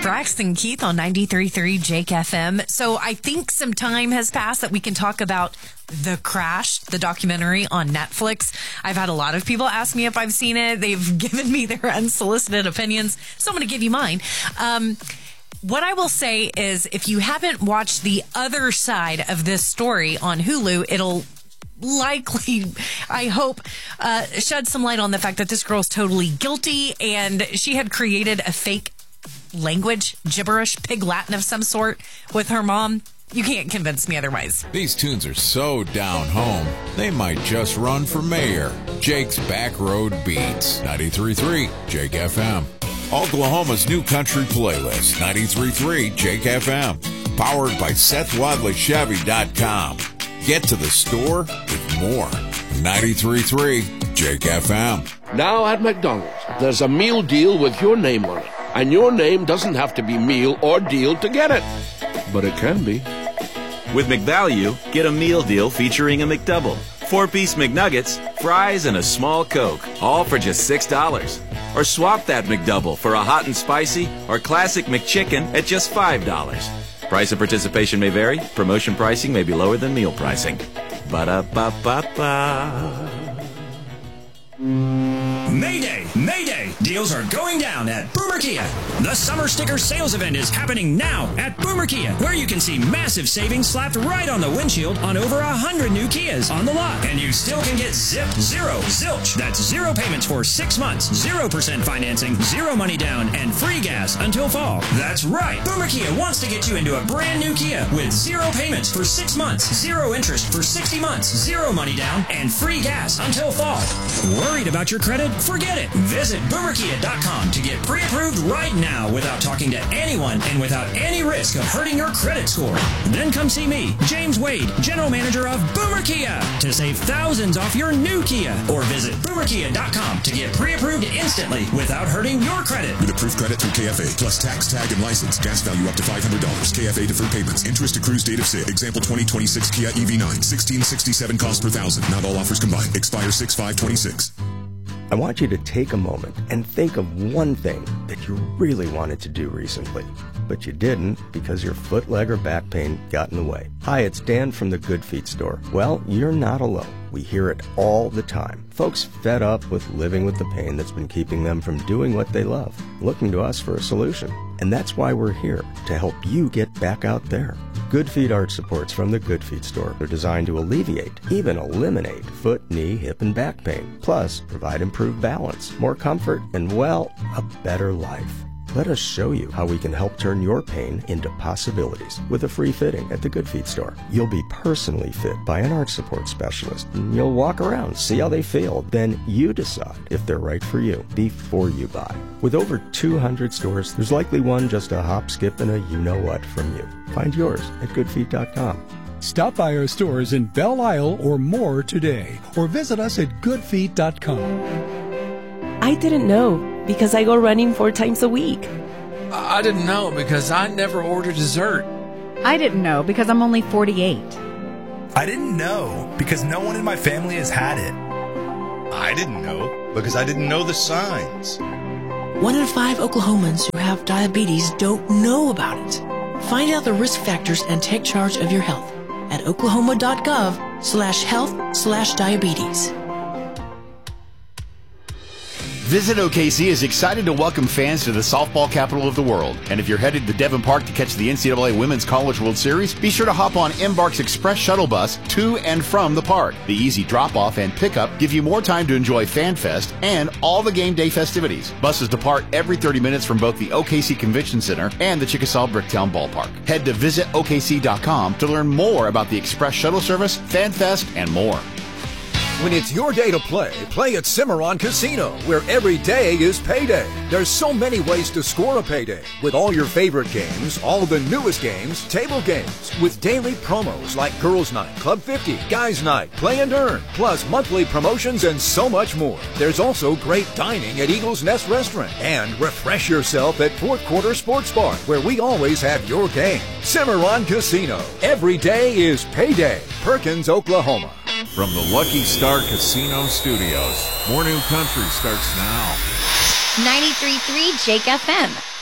Braxton Keith on 93.3 Jake FM. So I think some time has passed that we can talk about The Crash, the documentary on Netflix. I've had a lot of people ask me if I've seen it. They've given me their unsolicited opinions. So I'm going to give you mine. What I will say is if you haven't watched the other side of this story on Hulu, it'll likely, I hope, shed some light on the fact that this girl's totally guilty and she had created a fake language, gibberish, pig Latin of some sort with her mom. You can't convince me otherwise. These tunes are so down home, they might just run for mayor. Jake's Back Road Beats, 93.3 Jake FM. Oklahoma's new country playlist, 93.3 Jake FM. Powered by SethWadleyChevy.com. Get to the store with more. 93.3 Jake FM. Now at McDonald's, there's a meal deal with your name on it. And your name doesn't have to be meal or deal to get it. But it can be. With McValue, get a meal deal featuring a McDouble, 4-piece McNuggets, fries, and a small Coke, all for just $6. Or swap that McDouble for a hot and spicy or classic McChicken at just $5. Price of participation may vary. Promotion pricing may be lower than meal pricing. Ba-da-ba-ba-ba. Mayday! Mayday! Deals are going down at Boomer Kia. The summer sticker sales event is happening now at Boomer Kia, where you can see massive savings slapped right on the windshield on over 100 new Kias on the lot. And you still can get zipped, zero, zilch. That's zero payments for 6 months, 0% financing, zero money down, and free gas until fall. That's right. Boomer Kia wants to get you into a brand new Kia with zero payments for 6 months, zero interest for 60 months, zero money down, and free gas until fall. Worried about your credit? Forget it. Visit BoomerKia.com to get pre-approved right now without talking to anyone and without any risk of hurting your credit score. Then come see me, James Wade, General Manager of Boomer Kia, to save thousands off your new Kia. Or visit BoomerKia.com to get pre-approved instantly without hurting your credit. With approved credit through KFA, plus tax, tag, and license. Gas value up to $500. KFA deferred payments. Interest accrues date of sale. Example 2026 Kia EV9. 1667 cost per thousand. Not all offers combined. Expire 6/5/26. I want you to take a moment and think of one thing that you really wanted to do recently, but you didn't because your foot, leg, or back pain got in the way. Hi, it's Dan from the Good Feet store. Well, you're not alone. We hear it all the time. Folks fed up with living with the pain that's been keeping them from doing what they love, looking to us for a solution. And that's why we're here, to help you get back out there. Good Feet arch supports from the Good Feet store are designed to alleviate, even eliminate, foot, knee, hip, and back pain. Plus, provide improved balance, more comfort, and, well, a better life. Let us show you how we can help turn your pain into possibilities with a free fitting at the Good Feet store. You'll be personally fit by an arch support specialist, and you'll walk around, see how they feel. Then you decide if they're right for you before you buy. With over 200 stores, there's likely one just a hop, skip, and a you-know-what from you. Find yours at goodfeet.com. Stop by our stores in Belle Isle or more today, or visit us at goodfeet.com. I didn't know because I go running 4 times a week. I didn't know because I never order dessert. I didn't know because I'm only 48. I didn't know because no one in my family has had it. I didn't know because I didn't know the signs. 1 in 5 Oklahomans who have diabetes don't know about it. Find out the risk factors and take charge of your health at oklahoma.gov/health/diabetes. Visit OKC is excited to welcome fans to the softball capital of the world. And if you're headed to Devon Park to catch the NCAA Women's College World Series, be sure to hop on Embark's Express shuttle bus to and from the park. The easy drop-off and pickup give you more time to enjoy FanFest and all the game day festivities. Buses depart every 30 minutes from both the OKC Convention Center and the Chickasaw Bricktown Ballpark. Head to visitokc.com to learn more about the Express shuttle service, FanFest, and more. When it's your day to play, play at Cimarron Casino, where every day is payday. There's so many ways to score a payday. With all your favorite games, all the newest games, table games, with daily promos like Girls Night, Club 50, Guys Night, Play and Earn, plus monthly promotions and so much more. There's also great dining at Eagle's Nest Restaurant. And refresh yourself at Fourth Quarter Sports Bar, where we always have your game. Cimarron Casino. Every day is payday. Perkins, Oklahoma. From the Lucky Star Casino Studios, More New Country starts now. 93.3 Jake FM.